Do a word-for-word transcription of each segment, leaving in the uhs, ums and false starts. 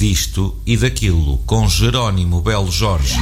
Disto e Daquilo, com Jerónimo Belo Jorge.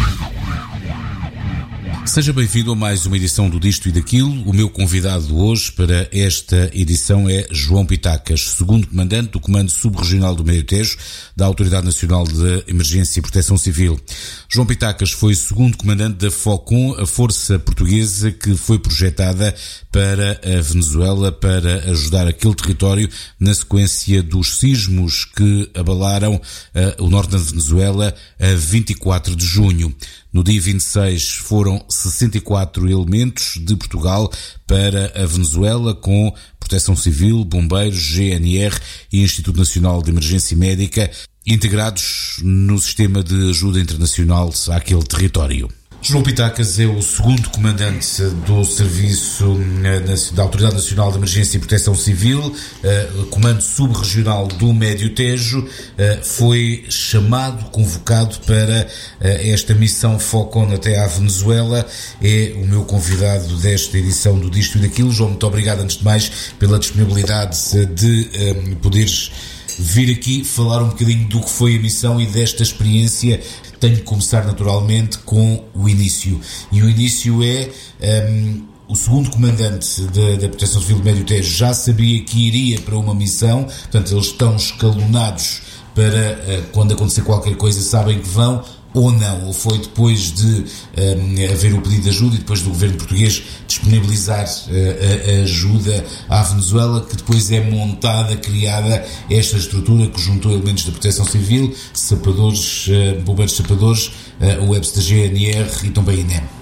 Seja bem-vindo a mais uma edição do Disto e Daquilo. O meu convidado hoje para esta edição é João Pitacas, segundo comandante do Comando Subregional do Médio Tejo, da Autoridade Nacional de Emergência e Proteção Civil. João Pitacas foi segundo comandante da FOCOM, a força portuguesa que foi projetada para a Venezuela para ajudar aquele território na sequência dos sismos que abalaram uh, o norte da Venezuela a vinte e quatro de junho. No dia vinte e seis foram sessenta e quatro elementos de Portugal para a Venezuela, com Proteção Civil, Bombeiros, G N R e Instituto Nacional de Emergência Médica, integrados no sistema de ajuda internacional àquele território. João Pitacas é o segundo comandante do Serviço da Autoridade Nacional de Emergência e Proteção Civil, Comando Subregional do Médio Tejo. Foi chamado, convocado para esta missão FOCON até à Venezuela. É o meu convidado desta edição do Disto e Daquilo. João, muito obrigado antes de mais pela disponibilidade de poderes vir aqui falar um bocadinho do que foi a missão e desta experiência. Tenho de começar naturalmente com o início. E o início é um, o segundo comandante da, da Proteção Civil do Médio Tejo já sabia que iria para uma missão, portanto eles estão escalonados para uh, quando acontecer qualquer coisa sabem que vão ou não, ou foi depois de um, haver o pedido de ajuda e depois do governo português disponibilizar uh, a, a ajuda à Venezuela, que depois é montada, criada esta estrutura que juntou elementos da Proteção Civil, sapadores, uh, bombeiros sapadores, uh, o E B S da G N R e também a I N E M.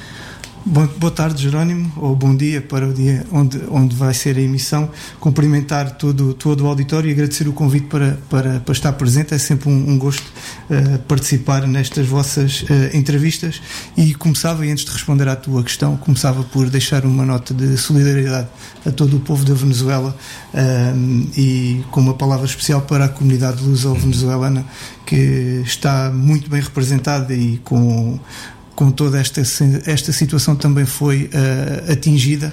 Boa tarde, Jerónimo, ou bom dia para o dia onde, onde vai ser a emissão. Cumprimentar todo, todo o auditório e agradecer o convite para, para, para estar presente. É sempre um, um gosto uh, participar nestas vossas uh, entrevistas. E começava, e antes de responder à tua questão, começava por deixar uma nota de solidariedade a todo o povo da Venezuela uh, e com uma palavra especial para a comunidade luso-venezuelana, que está muito bem representada e com... com toda esta, esta situação também foi uh, atingida.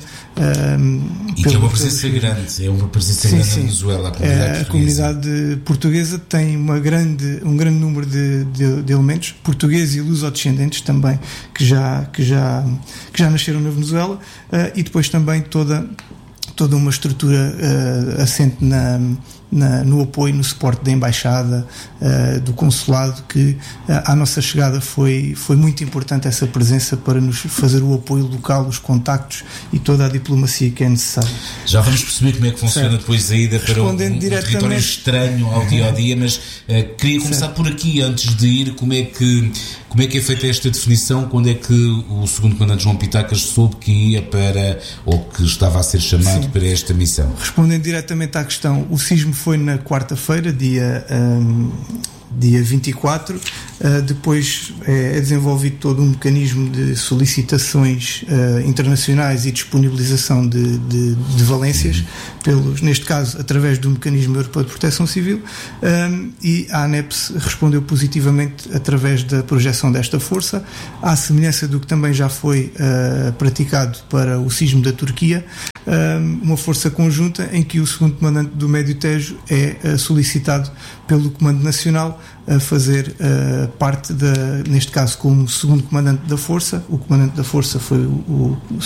Uh, e que é uma presença grande, é uma presença sim, grande sim. na Venezuela. A comunidade, a comunidade portuguesa tem uma grande, um grande número de, de, de elementos, portugueses e luso-descendentes também, que já, que, já, que já nasceram na Venezuela, uh, e depois também toda, toda uma estrutura uh, assente na... Na, no apoio, no suporte da Embaixada, uh, do Consulado, que uh, à nossa chegada foi, foi muito importante essa presença para nos fazer o apoio local, os contactos e toda a diplomacia que é necessária. Já vamos perceber como é que funciona certo. Depois a ida para um, um território estranho ao dia a dia, mas uh, queria começar certo. Por aqui, antes de ir, como é que como é que é feita esta definição, quando é que o segundo comandante João Pitacas soube que ia para, ou que estava a ser chamado Sim. para esta missão? Respondendo diretamente à questão, o sismo foi na quarta-feira, dia, um, dia vinte e quatro, uh, depois é, é desenvolvido todo um mecanismo de solicitações uh, internacionais e disponibilização de, de, de valências, pelos, neste caso através do Mecanismo Europeu de Proteção Civil, um, e a ANEPS respondeu positivamente através da projeção desta força, à semelhança do que também já foi uh, praticado para o sismo da Turquia, uma força conjunta em que o segundo comandante do Médio Tejo é solicitado pelo Comando Nacional a fazer uh, parte da, neste caso como segundo comandante da força. O comandante da força foi o, o